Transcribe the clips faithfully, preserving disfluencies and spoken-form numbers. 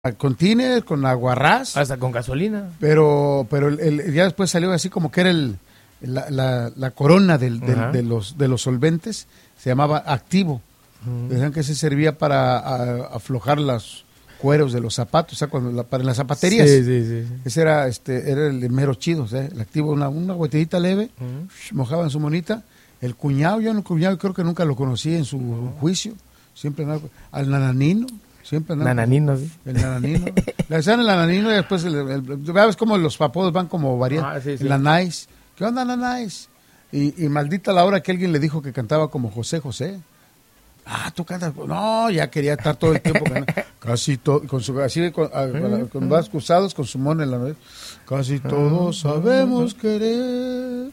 con tiner, con aguarrás. Hasta con gasolina. Pero pero el, el, ya después salió así como que era el la, la, la corona del, del, de, los, de los solventes, se llamaba activo. Uh-huh. Decían que se servía para a, aflojar los cueros de los zapatos, o sea, cuando la, para las zapaterías. Sí, sí, sí, sí. Ese era, este, era el mero chido, o sea, el activo, una, una botellita leve, uh-huh. mojaban su monita. El cuñado, yo no cuñado creo que nunca lo conocí en su uh-huh. juicio. Siempre andaba, al nananino. Siempre andaba, nananino, sí. El nananino. Le decían el nananino y después, el, el, el, ves como los apodos van como variando. Ah, sí, sí. La Nice. ¿Qué onda, la Nice? Y, y maldita la hora que alguien le dijo que cantaba como José José. Ah, tú cantas. No, ya quería estar todo el tiempo cantando. Casi todo, con su, así, con, a, con, con más cruzados, con su mono en la nariz. Casi todos sabemos querer.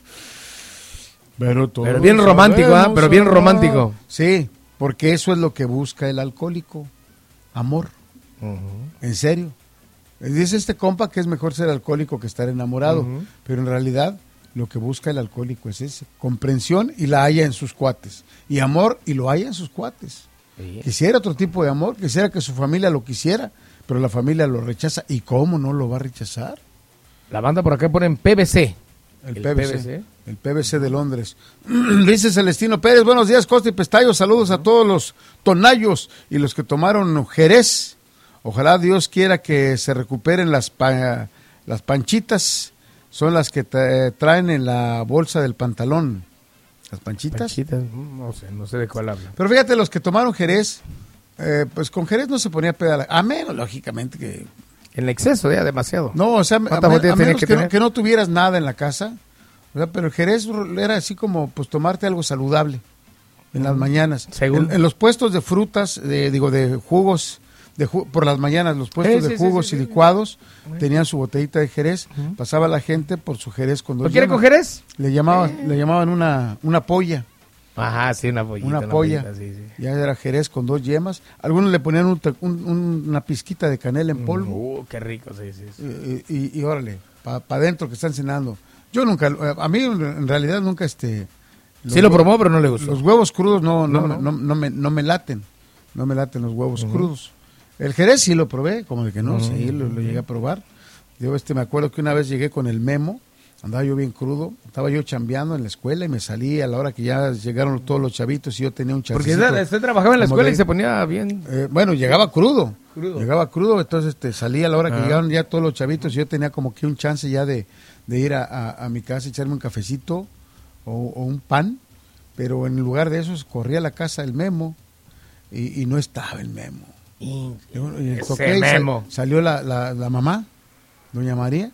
Pero, todos pero bien romántico, ¿ah? ¿eh? Pero bien romántico. Sí, porque eso es lo que busca el alcohólico. Amor. Uh-huh. En serio. Dice este compa que es mejor ser alcohólico que estar enamorado. Uh-huh. Pero en realidad lo que busca el alcohólico es ese. Comprensión y la haya en sus cuates. Y amor y lo haya en sus cuates. Sí. Quisiera otro tipo de amor. Quisiera que su familia lo quisiera. Pero la familia lo rechaza. ¿Y cómo no lo va a rechazar? La banda por acá ponen P V C. El, el P V C, P V C. El P V C de Londres. Dice Celestino Pérez, buenos días, Costa y Pestayo, saludos a todos los tonallos y los que tomaron Jerez. Ojalá Dios quiera que se recuperen las, pa- las panchitas, son las que tra- traen en la bolsa del pantalón. ¿Las panchitas? Panchitas, no sé, no sé de cuál habla. Pero fíjate, los que tomaron Jerez, eh, pues con Jerez no se ponía pedal, a menos, lógicamente, que... En exceso, ya, demasiado. No, o sea, a, a, a menos que, que, no, que no tuvieras nada en la casa, o sea, pero el Jerez era así como, pues, tomarte algo saludable en uh-huh. las mañanas. Según. En, en los puestos de frutas, de, digo, de jugos, de ju- por las mañanas, los puestos sí, de sí, jugos sí, sí, y licuados, sí. tenían su botellita de Jerez, uh-huh. pasaba la gente por su Jerez con dos ¿Lo quiere con Jerez? Le llamaban, eh. le llamaban una, una polla. Ajá, sí, una pollita. Una, una polla, pollita, sí, sí. Ya era Jerez con dos yemas. Algunos le ponían un, un, una pizquita de canela en polvo. Uh, qué rico, sí, sí. sí. Y, y, y órale, para pa adentro que están cenando. Yo nunca, a mí en realidad nunca este... Sí lo probó, pero no le gustó. Los huevos crudos no, no, no, no. no, no, me, no me laten, no me laten los huevos uh-huh. crudos. El Jerez sí lo probé, como de que no, uh-huh. sí, lo, lo llegué a probar. Yo este me acuerdo que una vez llegué con el Memo, andaba yo bien crudo, estaba yo chambeando en la escuela y me salí a la hora que ya llegaron todos los chavitos y yo tenía un chancecito. Porque usted trabajaba en la escuela de, y se ponía bien... Eh, bueno, llegaba crudo, crudo, llegaba crudo, entonces este, salí a la hora que ah. llegaron ya todos los chavitos y yo tenía como que un chance ya de, de ir a, a, a mi casa y echarme un cafecito o, o un pan, pero en lugar de eso corría a la casa el Memo y, y no estaba el Memo. Y, y el toqué, Memo. Sal, salió la, la, la mamá, doña María.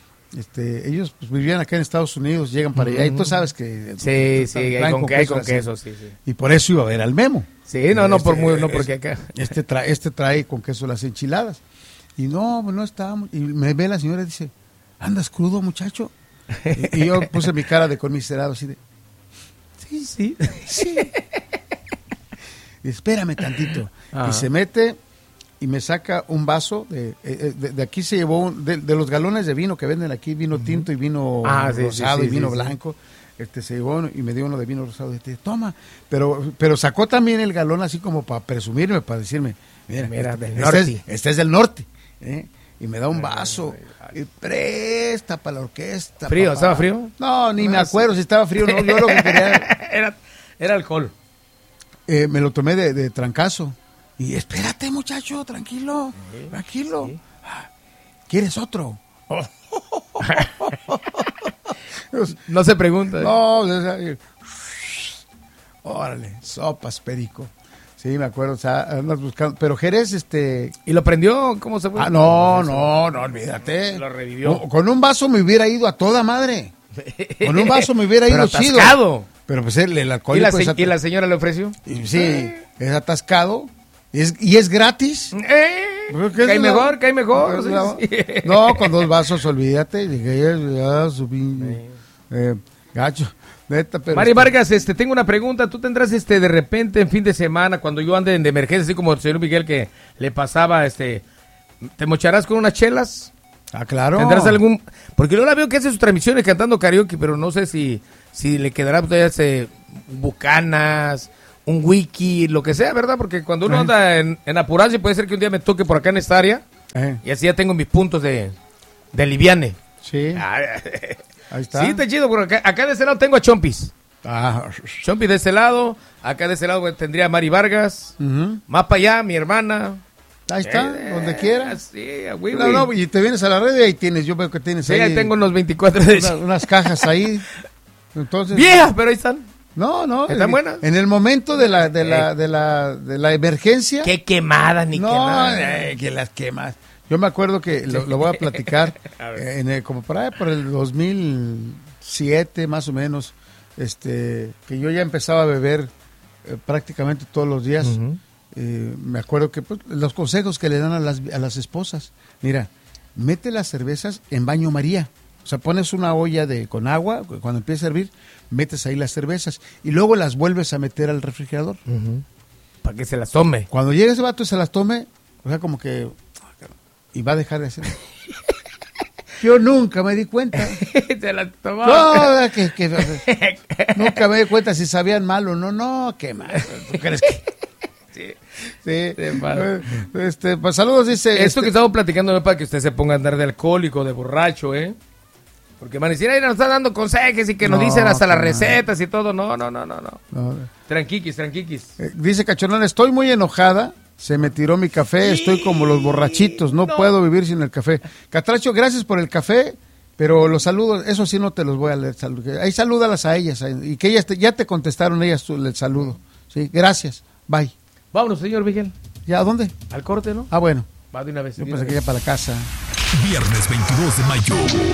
Este, ellos pues, vivían acá en Estados Unidos, llegan para allá, uh-huh. y tú sabes que... Sí, sí, hay con, con, queso, con queso, sí, sí. Y por eso iba a ver al Memo. Sí, no, no, este, por muy, no porque acá... Este trae, este trae con queso las enchiladas. Y no, no estábamos... Y me ve la señora y dice, ¿andas crudo, muchacho? Y, y yo puse mi cara de conmiserado así de... Sí, sí, sí. Y espérame tantito. Uh-huh. Y se mete... y me saca un vaso, de, de, de aquí se llevó, un, de, de los galones de vino que venden aquí, vino uh-huh. tinto y vino ah, rosado sí, sí, y vino sí, blanco, sí. este se llevó y me dio uno de vino rosado, y dije, toma, pero pero sacó también el galón así como para presumirme, para decirme, mira, mira este, del este, es, este es del norte, ¿eh? Y me da un vaso, ay, y presta para la orquesta. ¿Frío? Papá. ¿Estaba frío? No, ni no, me acuerdo si estaba frío, no, yo lo que quería... era, era alcohol. Eh, me lo tomé de, de trancazo. Y espérate, muchacho, tranquilo, sí, tranquilo. Sí. ¿Quieres otro? No se pregunta. ¿eh? No, o sea, órale, sopas, perico. Sí, me acuerdo, o sea, andas buscando, pero Jerez, este... ¿Y lo prendió? ¿Cómo se fue? Ah, no, no, no, olvídate. Lo revivió. Con, con un vaso me hubiera ido a toda madre. Con un vaso me hubiera ido chido. Atascado. Pero pues el, el alcohol... ¿Y la, pues, se- ¿Y la señora le ofreció? Y, sí, es atascado. ¿Y es, y es gratis? Eh, cae mejor, la, cae mejor. Sí, la, sí. No, con dos vasos, olvídate. Dije, ya, ya subí. Sí. Eh, gacho. Neta, pero Mari este... Vargas, este, tengo una pregunta. ¿Tú tendrás este de repente en fin de semana, cuando yo ande de emergencia, así como el señor Miguel que le pasaba, este, ¿te mocharás con unas chelas? Ah, claro. ¿Tendrás algún...? Porque yo la veo que hace sus transmisiones cantando karaoke, pero no sé si, si le quedará todavía ese bucanas... un wiki, lo que sea, ¿verdad? Porque cuando uno anda en, en apurancia, puede ser que un día me toque por acá en esta área Eh. Y así ya tengo mis puntos de, de liviane. Sí. Ah, Ahí está. sí, está chido, porque acá, acá de ese lado tengo a Chompis. Ah. Chompis de ese lado, acá de ese lado tendría a Mari Vargas, Uh-huh. más para allá mi hermana. Ahí está, Eh, donde quiera. Sí, a Wiwi. No, no, y te vienes a la red y ahí tienes, yo veo que tienes Sí, ahí. ahí tengo unos veinticuatro de una- unas cajas ahí. Entonces. viejas, pero ahí están. No, no. ¿Están en- buenas? En el momento de la, de la, de la, de la emergencia. Qué quemadas ni no, quemadas. eh, que las quemas. Yo me acuerdo que lo, lo voy a platicar A ver. eh, en el- como por ahí, por el dos mil siete más o menos, este, que yo ya empezaba a beber eh, prácticamente todos los días. Ujú. Eh, me acuerdo que pues, los consejos que le dan a las, a las esposas. Mira, mete las cervezas en baño María. O sea, pones una olla de con agua, cuando empieza a hervir, metes ahí las cervezas y luego las vuelves a meter al refrigerador. Ujú. Para que se las tome. Cuando llegue ese vato y se las tome, o sea, como que... Y va a dejar de hacer. Yo nunca me di cuenta. se las tomó. No, que, que- nunca me di cuenta si sabían mal o no. No, qué mal. ¿Tú crees que...? Sí. Sí. Qué mal. Este, pues saludos, dice... Esto este- que estamos platicando no es para que usted se ponga a andar de alcohólico, de borracho, ¿eh? Porque van a decir, ay, nos están dando consejos y que nos No, dicen hasta las qué mal. recetas y todo. No, no, no, no, no. No, Tranquiquis, tranquiquis. eh, dice Cachorrón, estoy muy enojada. Se me tiró mi café, estoy como los borrachitos, no, No. puedo vivir sin el café. Catracho, gracias por el café, pero los saludos, eso sí no te los voy a leer. Salud- Ahí salúdalas a ellas, ahí, y que ellas te- ya te contestaron ellas tu- el saludo. Sí, gracias, bye. Vámonos, señor Miguel. ¿Ya a dónde? Al corte, ¿no? Ah, bueno, Va de una vez. yo de una pensé que vez. ya para la casa. Viernes veintidós de mayo.